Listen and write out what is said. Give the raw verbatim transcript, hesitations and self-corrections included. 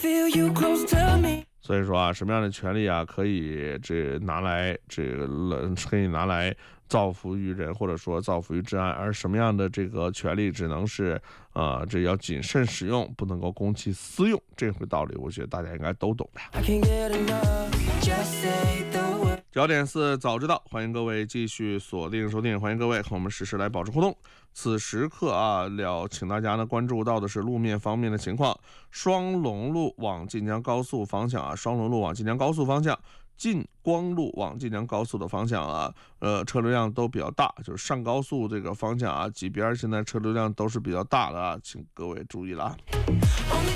所以说啊，什么样的权利啊，可以这拿来这个可以拿来造福于人，或者说造福于治安，而什么样的这个权利只能是呃这要谨慎使用，不能够公器私用，这回道理我觉得大家应该都懂的。焦点四早知道，欢迎各位继续锁定收听，欢迎各位和我们实时来保持互动。此时刻啊，了，请大家呢关注到的是路面方面的情况。双龙路往晋江高速方向啊，双龙路往晋江高速方向，晋光路往晋江高速的方向啊，呃，车流量都比较大，就是上高速这个方向啊，几边现在车流量都是比较大的啊，请各位注意了。